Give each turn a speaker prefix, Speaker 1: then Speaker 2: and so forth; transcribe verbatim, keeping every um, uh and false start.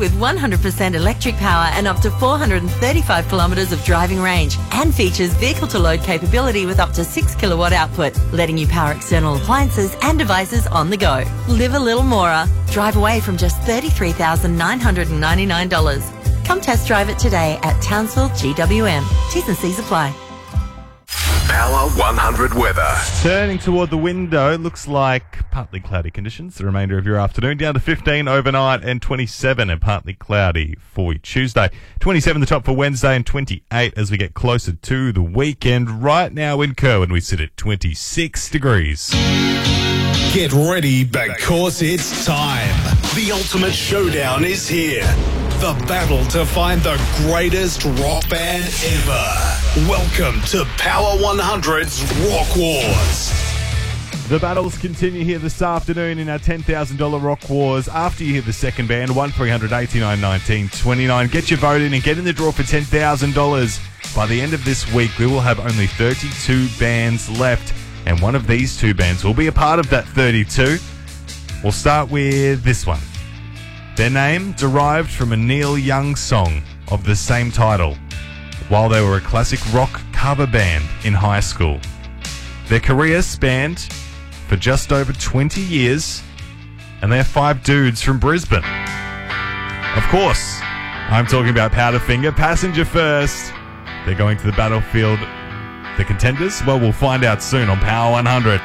Speaker 1: with one hundred percent electric power and up to four hundred thirty-five kilometres of driving range, and features vehicle-to-load capability with up to six kilowatt output, letting you power external appliances and devices on the go. Live a little more. Drive away from just thirty-three thousand nine hundred ninety-nine dollars. Come test drive it today at Townsville G W M. T's and C's apply.
Speaker 2: Power one hundred weather.
Speaker 3: Turning toward the window, looks like partly cloudy conditions the remainder of your afternoon. Down to fifteen overnight and twenty-seven and partly cloudy for Tuesday. twenty-seven the top for Wednesday and twenty-eight as we get closer to the weekend. Right now in Kerwin we sit at twenty-six degrees.
Speaker 2: Get ready because it's time. The ultimate showdown is here. The battle to find the greatest rock band ever. Welcome to Power one hundred's Rock Wars.
Speaker 3: The battles continue here this afternoon in our ten thousand dollars Rock Wars. After you hear the second band, one three hundred eighty-nine nineteen twenty-nine. Get your vote in and get in the draw for ten thousand dollars. By the end of this week, we will have only thirty-two bands left, and one of these two bands will be a part of that thirty-two. We'll start with this one. Their name derived from a Neil Young song of the same title, while they were a classic rock cover band in high school. Their career spanned for just over twenty years, and they're five dudes from Brisbane. Of course, I'm talking about Powderfinger. Passenger first. They're going to the battlefield. The contenders? Well, we'll find out soon on Power one hundred.